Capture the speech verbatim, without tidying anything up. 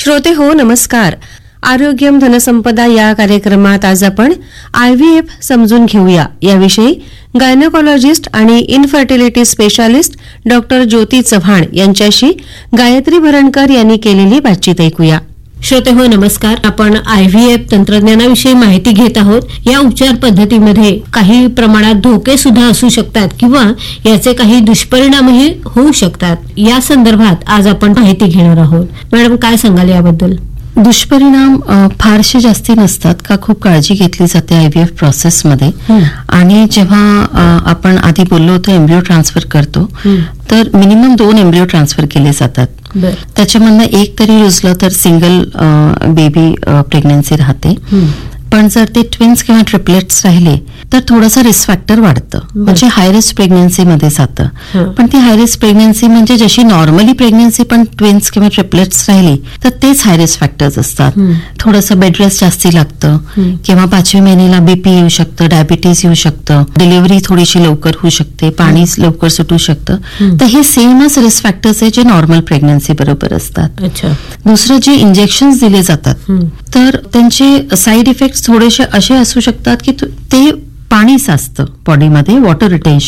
श्रोते हो नमस्कार. आरोग्यम धनसंपदा या कार्यक्रमात आज आपण आयव्हीएफ समजून घेऊया याविषयी गायनोकॉलॉजिस्ट आणि इनफर्टिलिटी स्पेशालिस्ट डॉक्टर ज्योती चव्हाण यांच्याशी गायत्री भरणकर यांनी केलेली बातचीत ऐकूया. श्रोते हो नमस्कार. आपण आयव्हीएफ तंत्रज्ञानाविषयी माहिती घेत आहोत. या उपचार पद्धतीमध्ये काही प्रमाणात धोके सुद्धा असू शकतात किंवा याचे काही दुष्परिणामही होऊ शकतात. या संदर्भात आज आपण माहिती घेणार आहोत. मॅडम काय सांगाल याबद्दल? दुष्परिणाम फारसे जास्ती नसतात का खूप काळजी घेतली जाते आयव्हीएफ प्रोसेसमध्ये. आणि जेव्हा आपण आधी बोललो होतो एम्ब्रिओ ट्रान्सफर करतो तर मिनिमम दोन एम्ब्रिओ ट्रान्सफर केले जातात. त्याच्यामधनं एक तरी रुजलं तर सिंगल बेबी प्रेग्नन्सी राहते. पण जर ते ट्विन्स किंवा ट्रिपलेट्स राहिले तर थोडंसं रिस्क फॅक्टर वाढतं, म्हणजे हाय रिस्क प्रेग्नन्सी मध्ये जातं. पण ती हाय रिस्क प्रेग्नन्सी म्हणजे जशी नॉर्मली प्रेग्नन्सी पण ट्विन्स किंवा ट्रिपलेट्स राहिली तर तेच हाय रिस्क फॅक्टर्स असतात. थोडंसं बेड रेस्ट जास्ती लागतं किंवा पाचव्या महिन्याला बीपी येऊ शकतं, डायबिटीज येऊ शकतं, डिलिव्हरी थोडीशी लवकर होऊ शकते, पाणी लवकर सुटू शकतं. तर हे सेमच रिस्क फॅक्टर्स आहे जे नॉर्मल प्रेग्नन्सी बरोबर असतात. दुसरं जे इंजेक्शन्स दिले जातात तर त्यांचे साईड इफेक्ट थोडेसे असे असू शकतात की ते पाणी साचतं बॉडीमध्ये, वॉटर रिटेन्शन